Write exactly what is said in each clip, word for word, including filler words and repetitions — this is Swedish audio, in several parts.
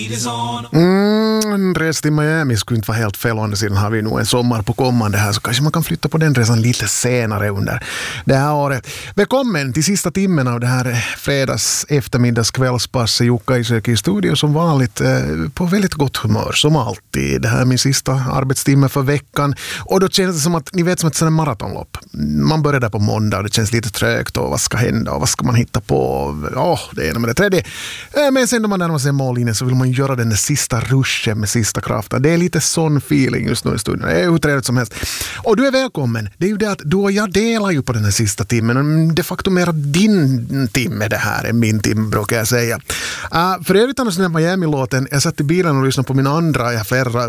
Mm, resa till Miami skulle inte vara helt fel, å andra sidan har vi nog en sommar på kommande här, så kanske man kan flytta på den resan lite senare under det här året. Välkommen till sista timmen av det här fredags eftermiddags kvällspasset. Jukka Isöki i studio som vanligt, eh, på väldigt gott humör som alltid. Det här är min sista arbetstimme för veckan, och då känns det som att ni vet, som ett sådant maratonlopp. Man börjar där på måndag och det känns lite trögt, och vad ska hända och vad ska man hitta på? Ja, oh, det ena med det tredje. Eh, men sen när man närmar sig mållinjen så vill man göra den där sista ruschen med sista kraften. Det är lite sån feeling just nu i studion. Det är hur trevligt som helst. Och du är välkommen. Det är ju det att du och jag delar ju på den här sista timmen. Och de facto mer din timme det här är min timme, brukar jag säga. Uh, för övrigt annars den här Miami-låten, jag satt i bilen och lyssnade på min andra, jag har flera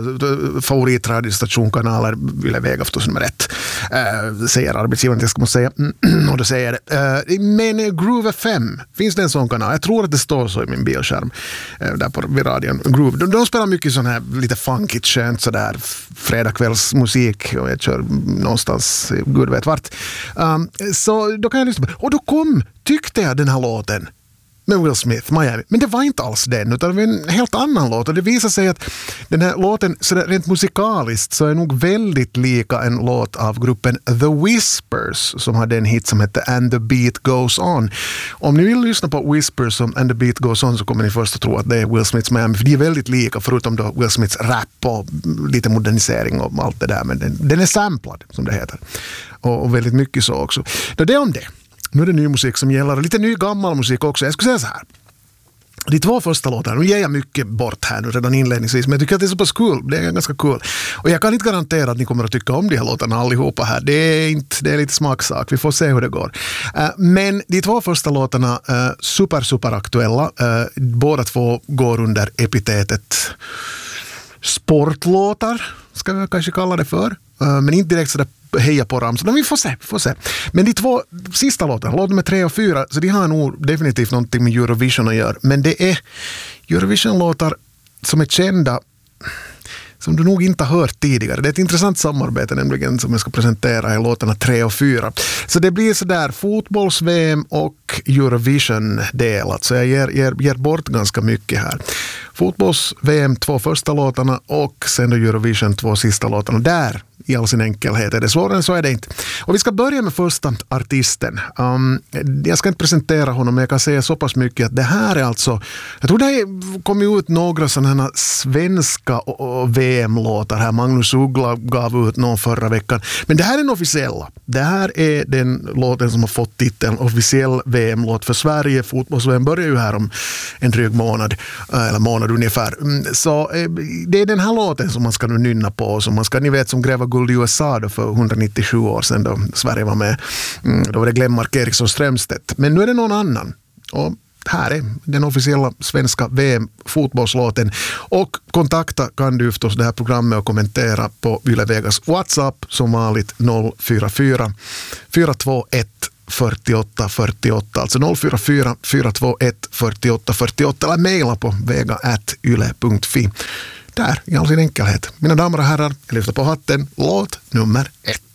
favoritradiostationkanaler, Yle Vega förstås nummer ett. Uh, säger arbetsgivaren, jag ska måste säga. Och då säger jag det. Uh, men Groove F M, finns det en sån kanal? Jag tror att det står så i min bilskärm. Uh, där på vid radion. Groove. De, de spelar mycket sån här lite funkigt, skönt sådär fredagkvällsmusik, och jag kör någonstans, gud vet vart. Um, så då kan jag lyssna på. Och då kom, tyckte jag den här låten med Will Smith, Miami. Men det var inte alls den, utan det var en helt annan låt. Och det visar sig att den här låten, så rent musikaliskt, så är nog väldigt lika en låt av gruppen The Whispers, som hade en hit som hette And the Beat Goes On. Om ni vill lyssna på Whispers som And the Beat Goes On, så kommer ni först att tro att det är Will Smiths Miami, för de är väldigt lika, förutom då Will Smiths rap och lite modernisering och allt det där. Men den, den är samplad, som det heter. Och, och väldigt mycket så också. Då det är om det. Nu är det ny musik som gäller, och lite ny gammal musik också. Jag skulle säga så här. De två första låtarna, nu ger jag mycket bort här nu redan inledningsvis, men jag tycker att det är så pass kul. Det är ganska kul. Och jag kan inte garantera att ni kommer att tycka om de här låtarna allihopa här. Det är, inte, det är lite smaksak. Vi får se hur det går. Uh, men de två första låtarna, uh, super, super aktuella. Uh, båda två går under epitetet sportlåtar, ska vi kanske kalla det för. Uh, men inte direkt sådär heja på ramsor. Men vi får se, vi får se. Men de två sista låtarna, låt nummer tre och fyra, så de har nog definitivt någonting med Eurovision att göra. Men det är Eurovision-låtar som är kända, som du nog inte har hört tidigare. Det är ett intressant samarbete nämligen som jag ska presentera i låtarna tre och fyra. Så det blir sådär fotbolls-V M och Eurovision-delat. Så jag ger, ger, ger bort ganska mycket här. Fotbolls-V M två första låtarna och sen då Eurovision två sista låtarna. Där i all sin enkelhet är det svårare än så är det inte. Och vi ska börja med första artisten. Um, jag ska inte presentera honom, men jag kan säga så pass mycket att det här är alltså, jag tror det kom ut några sådana svenska V M-låtar här. Magnus Uggla gav ut någon förra veckan. Men det här är den officiella. Det här är den låten som har fått titeln officiell V M-låt för Sverige. Fotbolls-V M börjar ju här om en dryg månad, eller månad ungefär. Så det är den här låten som man ska nu nynna på, som man ska, ni vet, som gräva guld i U S A då för etthundranittiosju år sedan då Sverige var med. Då var det Glenmark, Eriksson, Strömstedt. Men nu är det någon annan. Och här är den officiella svenska V M-fotbollslåten. Och kontakta kan du förstås det här programmet och kommentera på Yle Vegas WhatsApp som vanligt noll fyra fyra fyra två ett fyrtioåtta fyrtioåtta, alltså noll fyra fyra fyra två ett fyrtioåtta fyrtioåtta, eller mejla på vega at yle punkt fi. Där, i all sin enkelhet. Mina damer och herrar, jag lyfter på hatten. Låt nummer ett.